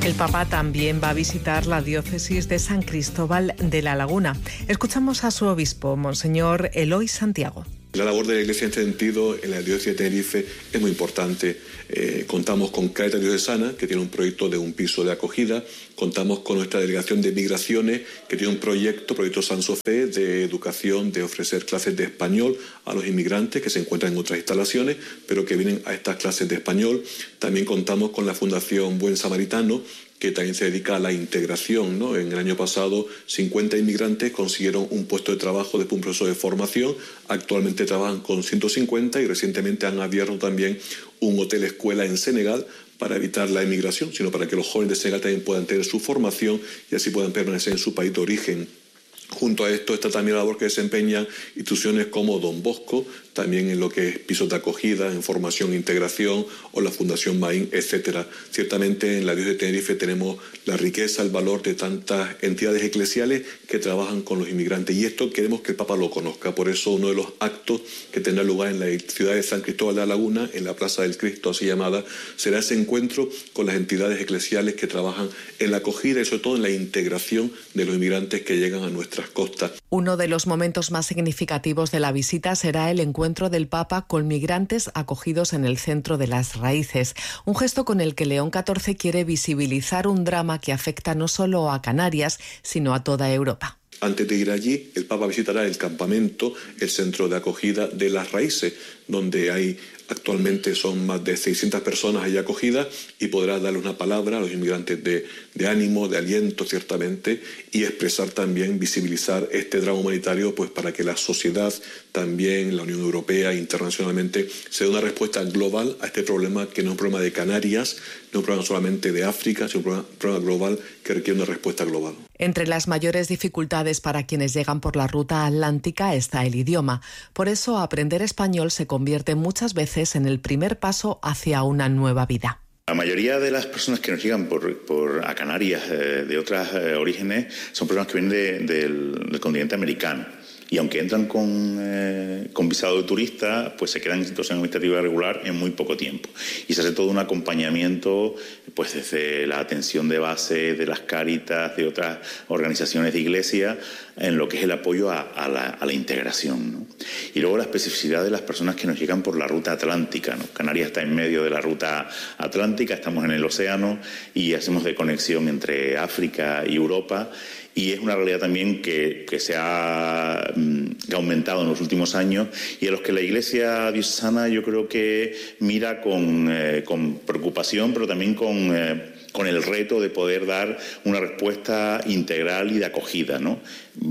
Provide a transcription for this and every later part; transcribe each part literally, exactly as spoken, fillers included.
El Papa también va a visitar la diócesis de San Cristóbal de la Laguna. Escuchamos a su obispo, Monseñor Eloy Santiago. La labor de la Iglesia en este sentido en la diócesis de Tenerife es muy importante. Eh, contamos con Cáritas Diocesana, que tiene un proyecto de un piso de acogida. Contamos con nuestra delegación de migraciones, que tiene un proyecto, proyecto San Sofé, de educación, de ofrecer clases de español a los inmigrantes que se encuentran en otras instalaciones, pero que vienen a estas clases de español. También contamos con la Fundación Buen Samaritano, que también se dedica a la integración, ¿no? En el año pasado, cincuenta inmigrantes consiguieron un puesto de trabajo después de un proceso de formación. Actualmente trabajan con ciento cincuenta y recientemente han abierto también un hotel escuela en Senegal para evitar la emigración, sino para que los jóvenes de Senegal también puedan tener su formación y así puedan permanecer en su país de origen. Junto a esto está también la labor que desempeñan instituciones como Don Bosco, también en lo que es pisos de acogida, en formación e integración, o la Fundación Maín, etcétera. Ciertamente en la diócesis de Tenerife tenemos la riqueza, el valor de tantas entidades eclesiales que trabajan con los inmigrantes, y esto queremos que el Papa lo conozca. Por eso uno de los actos que tendrá lugar en la ciudad de San Cristóbal de la Laguna, en la Plaza del Cristo así llamada, será ese encuentro con las entidades eclesiales que trabajan en la acogida y sobre todo en la integración de los inmigrantes que llegan a nuestras costas. Uno de los momentos más significativos de la visita será el encuentro del Papa con migrantes acogidos en el Centro de las Raíces, un gesto con el que León catorce quiere visibilizar un drama que afecta no solo a Canarias, sino a toda Europa. Antes de ir allí, el Papa visitará el campamento, el centro de acogida de las Raíces, donde hay actualmente son más de seiscientas personas allí acogidas, y podrá darle una palabra a los inmigrantes de, de ánimo, de aliento, ciertamente, y expresar también, visibilizar este drama humanitario, pues para que la sociedad, también la Unión Europea, internacionalmente, se dé una respuesta global a este problema, que no es un problema de Canarias, no es un problema solamente de África, sino un problema, un problema global que requiere una respuesta global. Entre las mayores dificultades para quienes llegan por la ruta atlántica está el idioma. Por eso, aprender español se convierte muchas veces en el primer paso hacia una nueva vida. La mayoría de las personas que nos llegan por, por a Canarias eh, de otros eh, orígenes son personas que vienen de, del, del continente americano. Y aunque entran con, eh, con visado de turista, pues se quedan en situación administrativa regular en muy poco tiempo. Y se hace todo un acompañamiento, pues desde la atención de base de las Cáritas, de otras organizaciones de iglesia, en lo que es el apoyo a, a, la, a la integración, ¿no? Y luego la especificidad de las personas que nos llegan por la ruta atlántica, ¿no? Canarias está en medio de la ruta atlántica, estamos en el océano y hacemos de conexión entre África y Europa. Y es una realidad también que, que se ha, que ha aumentado en los últimos años y a los que la Iglesia diocesana yo creo que mira con, eh, con preocupación, pero también con, eh, con el reto de poder dar una respuesta integral y de acogida, ¿no?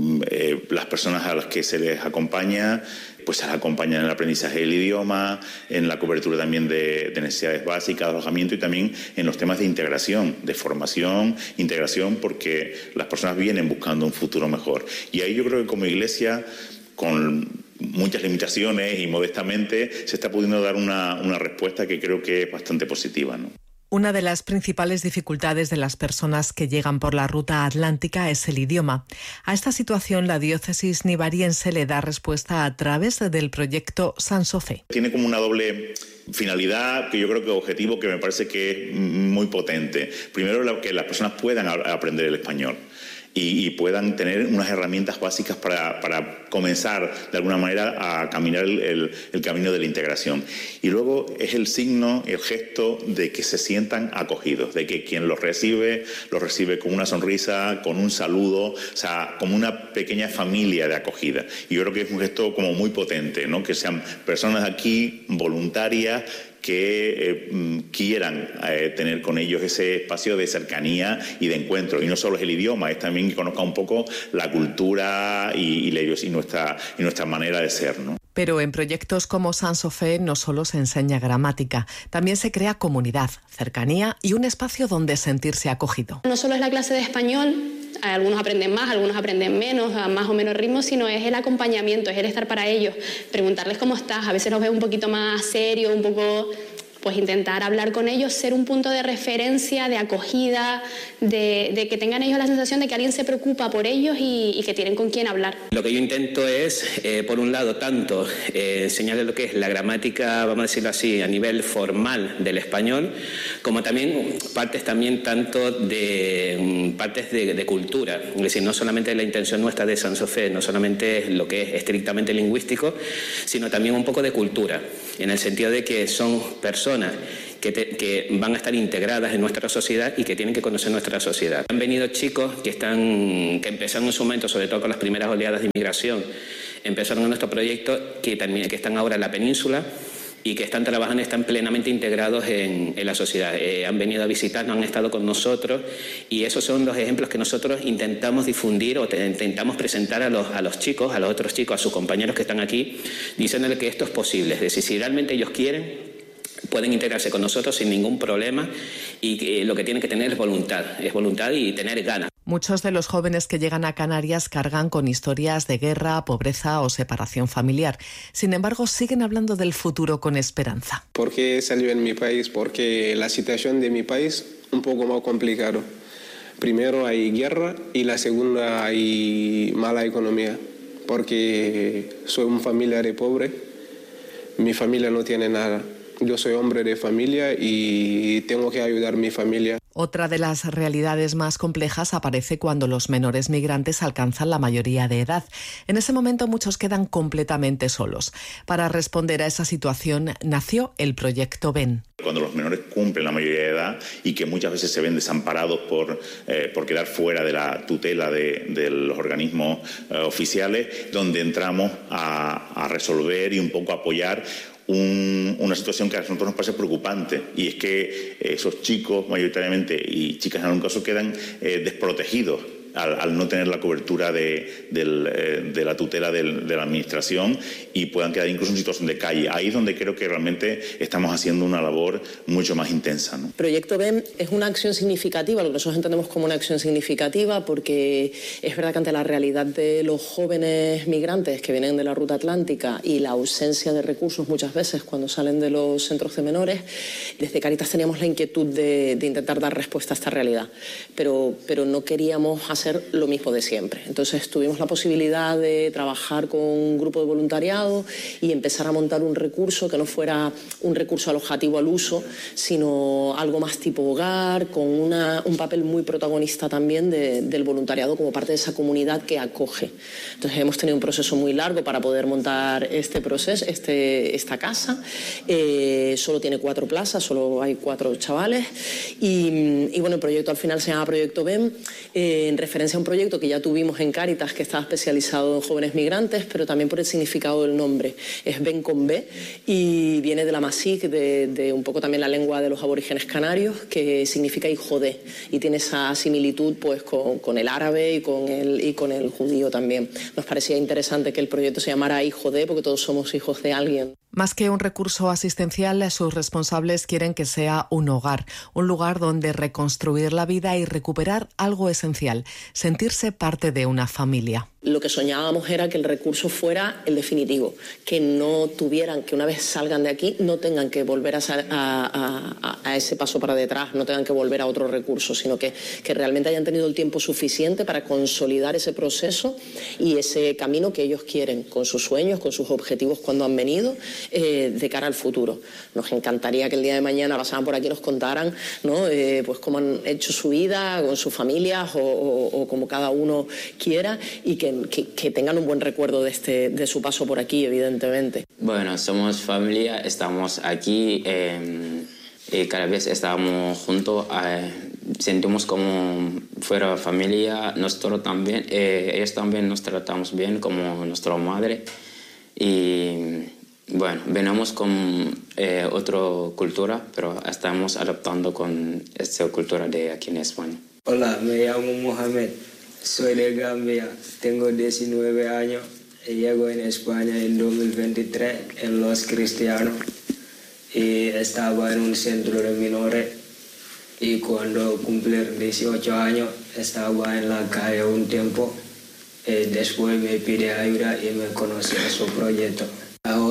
Eh, las personas a las que se les acompaña, pues se les acompaña en el aprendizaje del idioma, en la cobertura también de, de necesidades básicas, de alojamiento y también en los temas de integración, de formación, integración, porque las personas vienen buscando un futuro mejor. Y ahí yo creo que como Iglesia, con muchas limitaciones y modestamente, se está pudiendo dar una, una respuesta que creo que es bastante positiva, ¿no? Una de las principales dificultades de las personas que llegan por la ruta atlántica es el idioma. A esta situación la diócesis nivariense le da respuesta a través del proyecto San Sofé. Tiene como una doble finalidad, que yo creo que objetivo, que me parece que es muy potente. Primero, que las personas puedan aprender el español y, y puedan tener unas herramientas básicas para, para comenzar de alguna manera a caminar el, el, el camino de la integración. Y luego es el signo, el gesto de que se sientan acogidos, de que quien los recibe, los recibe con una sonrisa, con un saludo, o sea, como una pequeña familia de acogida. Y yo creo que es un gesto como muy potente, ¿no? Que sean personas aquí voluntarias que eh, quieran eh, tener con ellos ese espacio de cercanía y de encuentro. Y no solo es el idioma, es también que conozca un poco la cultura y, y, la, y, nuestra, y nuestra manera de ser, ¿no? Pero en proyectos como San Sofé no solo se enseña gramática, también se crea comunidad, cercanía y un espacio donde sentirse acogido. No solo es la clase de español, algunos aprenden más, algunos aprenden menos, a más o menos ritmo, sino es el acompañamiento, es el estar para ellos, preguntarles cómo estás. A veces los veo un poquito más serios, un poco pues intentar hablar con ellos, ser un punto de referencia, de acogida, de, de que tengan ellos la sensación de que alguien se preocupa por ellos y, y que tienen con quién hablar. Lo que yo intento es, eh, por un lado, tanto eh, enseñarles lo que es la gramática, vamos a decirlo así, a nivel formal del español, como también partes también tanto de partes de, de cultura. Es decir, no solamente la intención nuestra de Sans Sofé, no solamente es lo que es estrictamente lingüístico, sino también un poco de cultura, en el sentido de que son personas Que, te, que van a estar integradas en nuestra sociedad y que tienen que conocer nuestra sociedad. Han venido chicos que están que empezaron en su momento, sobre todo con las primeras oleadas de inmigración, empezaron en nuestro proyecto, que, también, que están ahora en la península y que están trabajando, están plenamente integrados en, en la sociedad. Eh, han venido a visitarnos, han estado con nosotros y esos son los ejemplos que nosotros intentamos difundir o te, intentamos presentar a los, a los chicos, a los otros chicos, a sus compañeros que están aquí, diciéndoles que esto es posible. Es decir, si realmente ellos quieren, pueden integrarse con nosotros sin ningún problema y que lo que tienen que tener es voluntad, es voluntad y tener ganas. Muchos de los jóvenes que llegan a Canarias cargan con historias de guerra, pobreza o separación familiar. Sin embargo, siguen hablando del futuro con esperanza. ¿Por qué salió en mi país? Porque la situación de mi país es un poco más complicado. Primero hay guerra y la segunda hay mala economía. Porque soy un familiar pobre, mi familia no tiene nada. Yo soy hombre de familia y tengo que ayudar a mi familia. Otra de las realidades más complejas aparece cuando los menores migrantes alcanzan la mayoría de edad. En ese momento muchos quedan completamente solos. Para responder a esa situación nació el proyecto Ven. Cuando los menores cumplen la mayoría de edad y que muchas veces se ven desamparados por, eh, por quedar fuera de la tutela de, de los organismos eh, oficiales, donde entramos a, a resolver y un poco apoyar Un, una situación que a nosotros nos parece preocupante, y es que esos chicos mayoritariamente y chicas en algún caso quedan eh, desprotegidos al, al no tener la cobertura de, del, eh, de la tutela del, de la administración y puedan quedar incluso en situación de calle. Ahí es donde creo que realmente estamos haciendo una labor mucho más intensa, ¿no? Proyecto Ven es una acción significativa, lo que nosotros entendemos como una acción significativa, porque es verdad que ante la realidad de los jóvenes migrantes que vienen de la ruta atlántica y la ausencia de recursos muchas veces cuando salen de los centros de menores, desde Cáritas teníamos la inquietud de, de intentar dar respuesta a esta realidad, pero, pero no queríamos hacer lo mismo de siempre. Entonces tuvimos la posibilidad de trabajar con un grupo de voluntariado y empezar a montar un recurso que no fuera un recurso alojativo al uso, sino algo más tipo hogar, con una, un papel muy protagonista también de, del voluntariado como parte de esa comunidad que acoge. Entonces hemos tenido un proceso muy largo para poder montar este proceso, este, esta casa. Eh, solo tiene cuatro plazas, solo hay cuatro chavales y, y bueno, el proyecto al final se llama Proyecto Ven, eh, en referencia a un proyecto que ya tuvimos en Cáritas que estaba especializado en jóvenes migrantes, pero también por el significado del nombre. Es Ven con B y viene de la Masik, de, de un poco también la lengua de los aborígenes canarios, que significa hijo de, y tiene esa similitud pues con, con el árabe y con el, y con el judío también. Nos parecía interesante que el proyecto se llamara Hijo de, porque todos somos hijos de alguien. Más que un recurso asistencial, sus responsables quieren que sea un hogar, un lugar donde reconstruir la vida y recuperar algo esencial, sentirse parte de una familia. Lo que soñábamos era que el recurso fuera el definitivo, que no tuvieran, que una vez salgan de aquí no tengan que volver a, a, a, a ese paso para detrás, no tengan que volver a otro recurso, sino que, que realmente hayan tenido el tiempo suficiente para consolidar ese proceso y ese camino que ellos quieren, con sus sueños, con sus objetivos cuando han venido, eh, de cara al futuro. Nos encantaría que el día de mañana pasaran por aquí y nos contaran, ¿no? eh, pues cómo han hecho su vida con sus familias o, o, o como cada uno quiera, y que Que, que tengan un buen recuerdo de, este, de su paso por aquí, evidentemente. Bueno, somos familia, estamos aquí eh, y cada vez estamos juntos, eh, sentimos como fuera familia, nosotros también, eh, ellos también nos tratamos bien como nuestra madre y bueno, venimos con eh, otra cultura, pero estamos adaptando con esta cultura de aquí en España. Hola, me llamo Mohamed. Soy de Gambia, tengo diecinueve años y llego en España en dos mil veintitrés en Los Cristianos y estaba en un centro de menores y cuando cumplí dieciocho años estaba en la calle un tiempo y después me pide ayuda y me conocí a su proyecto. Ahora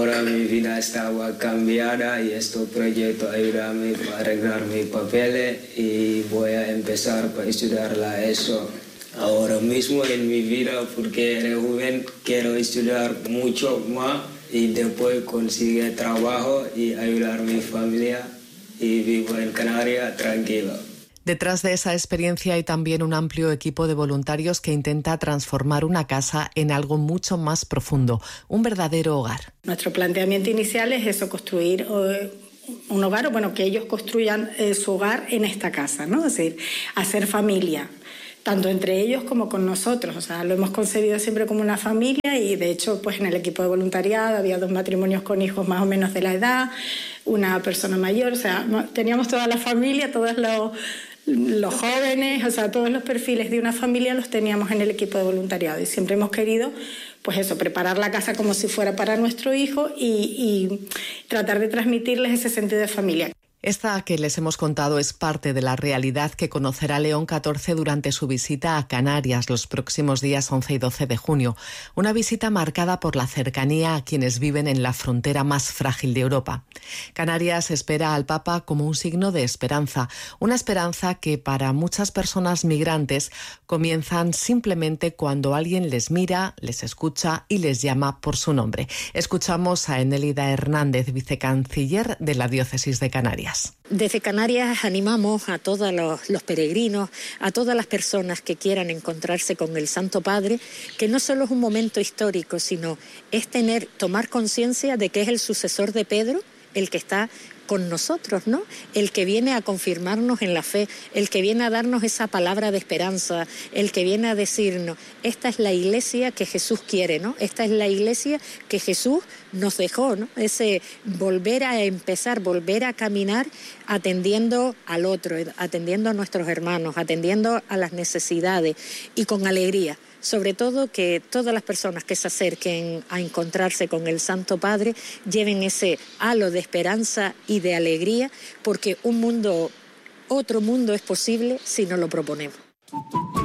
Ahora mi vida estaba cambiada y este proyecto ayudarme a arreglar mis papeles y voy a empezar para estudiar la ESO. Ahora mismo en mi vida, porque eres joven, quiero estudiar mucho más y después conseguir trabajo y ayudar a mi familia y vivo en Canarias tranquilo. Detrás de esa experiencia hay también un amplio equipo de voluntarios que intenta transformar una casa en algo mucho más profundo, un verdadero hogar. Nuestro planteamiento inicial es eso, construir eh, un hogar, o bueno, que ellos construyan eh, su hogar en esta casa, ¿no? Es decir, hacer familia, tanto entre ellos como con nosotros. O sea, lo hemos concebido siempre como una familia y, de hecho, pues en el equipo de voluntariado había dos matrimonios con hijos más o menos de la edad, una persona mayor, o sea, teníamos toda la familia, todos los... Los jóvenes, o sea, todos los perfiles de una familia los teníamos en el equipo de voluntariado y siempre hemos querido, pues eso, preparar la casa como si fuera para nuestro hijo y, y tratar de transmitirles ese sentido de familia. Esta que les hemos contado es parte de la realidad que conocerá León catorce durante su visita a Canarias los próximos días once y doce de junio. Una visita marcada por la cercanía a quienes viven en la frontera más frágil de Europa. Canarias espera al Papa como un signo de esperanza, una esperanza que para muchas personas migrantes comienzan simplemente cuando alguien les mira, les escucha y les llama por su nombre. Escuchamos a Enélida Hernández, vicecanciller de la Diócesis de Canarias. Desde Canarias animamos a todos los, los peregrinos, a todas las personas que quieran encontrarse con el Santo Padre, que no solo es un momento histórico, sino es tener, tomar conciencia de que es el sucesor de Pedro, el que está con nosotros, ¿no? El que viene a confirmarnos en la fe, el que viene a darnos esa palabra de esperanza, el que viene a decirnos, esta es la iglesia que Jesús quiere, ¿no? Esta es la iglesia que Jesús nos dejó, ¿no? Ese volver a empezar, volver a caminar atendiendo al otro, atendiendo a nuestros hermanos, atendiendo a las necesidades y con alegría. Sobre todo que todas las personas que se acerquen a encontrarse con el Santo Padre lleven ese halo de esperanza y de alegría, porque un mundo, otro mundo es posible si nos lo proponemos.